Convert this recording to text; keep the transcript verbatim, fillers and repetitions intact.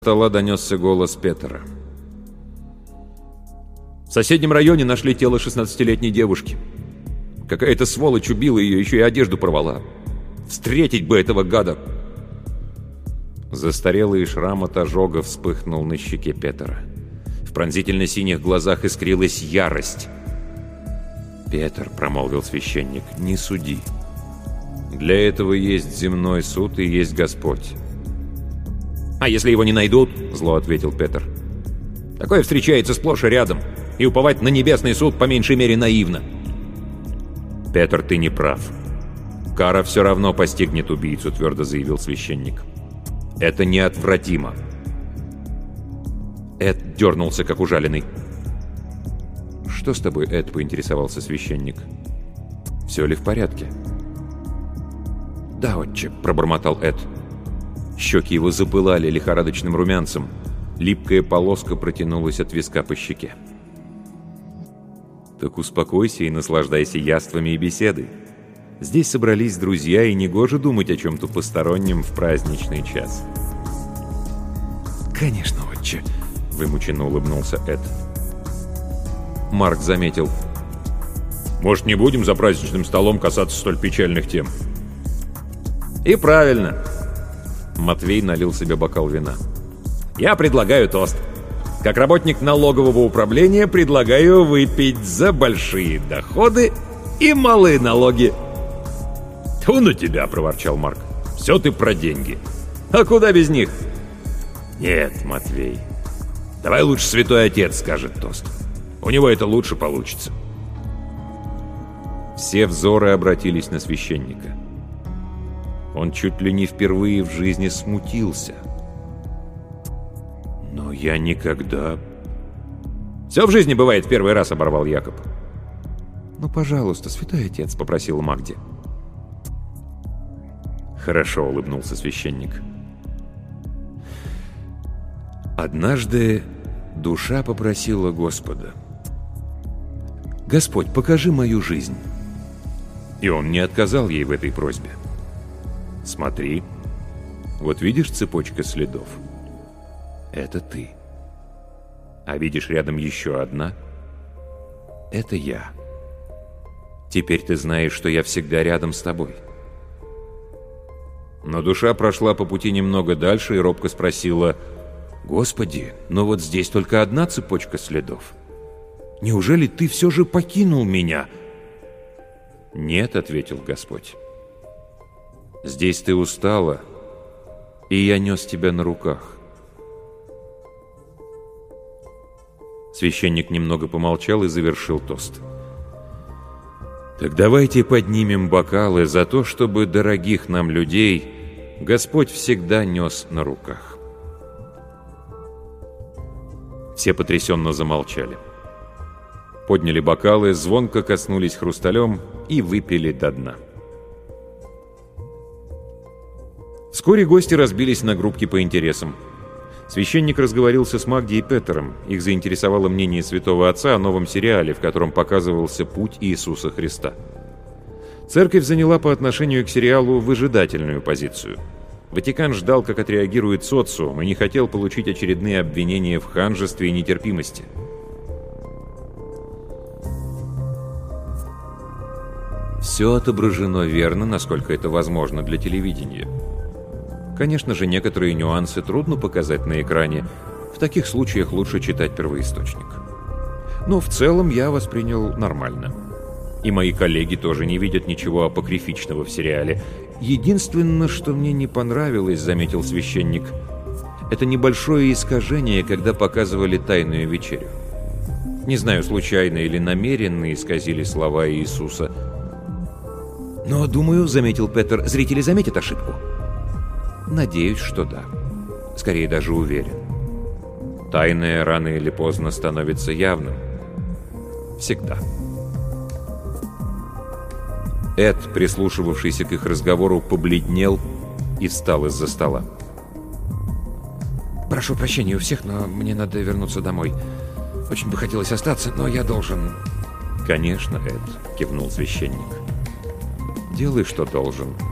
стола донесся голос Петера. В соседнем районе нашли тело шестнадцатилетней девушки. Какая-то сволочь убила ее, еще и одежду порвала. Встретить бы этого гада! Застарелый шрам от ожога вспыхнул на щеке Петера. В пронзительно-синих глазах искрилась ярость. «Петр», — промолвил священник, — «не суди. Для этого есть земной суд и есть Господь». «А если его не найдут?» — зло ответил Петр. «Такое встречается сплошь и рядом, и уповать на небесный суд по меньшей мере наивно». «Петр, ты не прав. Кара все равно постигнет убийцу», — твердо заявил священник. «Это неотвратимо». Эд дернулся, как ужаленный. «Что с тобой, Эд?» — поинтересовался священник. «Все ли в порядке?» «Да, отче», — пробормотал Эд. Щеки его запылали лихорадочным румянцем. Липкая полоска протянулась от виска по щеке. «Так успокойся и наслаждайся яствами и беседой. Здесь собрались друзья, и негоже думать о чем-то постороннем в праздничный час». «Конечно, отче», — вымученно улыбнулся Эд. Марк заметил. «Может, не будем за праздничным столом касаться столь печальных тем?» «И правильно». Матвей налил себе бокал вина. «Я предлагаю тост. Как работник налогового управления предлагаю выпить за большие доходы и малые налоги». «Тьфу на тебя!» — проворчал Марк. «Все ты про деньги. А куда без них?» «Нет, Матвей. Давай лучше святой отец скажет тост. У него это лучше получится». Все взоры обратились на священника. Он чуть ли не впервые в жизни смутился. «Но я никогда...» «Все в жизни бывает в первый раз», — оборвал Якоб. «Ну, пожалуйста, святой отец», — попросил Магди. «Хорошо», — улыбнулся священник. Однажды душа попросила Господа: «Господь, покажи мою жизнь». И он не отказал ей в этой просьбе. «Смотри, вот видишь цепочка следов? Это ты. А видишь рядом еще одна? Это я. Теперь ты знаешь, что я всегда рядом с тобой». Но душа прошла по пути немного дальше и робко спросила: «Господи, но вот здесь только одна цепочка следов. Неужели ты все же покинул меня?» «Нет», — ответил Господь. «Здесь ты устала, и я нес тебя на руках». Священник немного помолчал и завершил тост. «Так давайте поднимем бокалы за то, чтобы дорогих нам людей Господь всегда нес на руках». Все потрясенно замолчали. Подняли бокалы, звонко коснулись хрусталем и выпили до дна. Вскоре гости разбились на группки по интересам. Священник разговорился с Магди и Петером. Их заинтересовало мнение святого отца о новом сериале, в котором показывался путь Иисуса Христа. Церковь заняла по отношению к сериалу выжидательную позицию. Ватикан ждал, как отреагирует социум, и не хотел получить очередные обвинения в ханжестве и нетерпимости. Все отображено верно, насколько это возможно для телевидения. Конечно же, некоторые нюансы трудно показать на экране. В таких случаях лучше читать первоисточник. Но в целом я воспринял нормально. И мои коллеги тоже не видят ничего апокрифичного в сериале. Единственное, что мне не понравилось, заметил священник, это небольшое искажение, когда показывали Тайную вечерю. Не знаю, случайно или намеренно исказили слова Иисуса. Но, думаю, заметил Петер, зрители заметят ошибку. Надеюсь, что да. Скорее даже уверен. Тайное рано или поздно становится явным. Всегда. Эд, прислушивавшийся к их разговору, побледнел и встал из-за стола. «Прошу прощения у всех, но мне надо вернуться домой. Очень бы хотелось остаться, но я должен...» «Конечно, Эд», — кивнул священник. «Делай, что должен».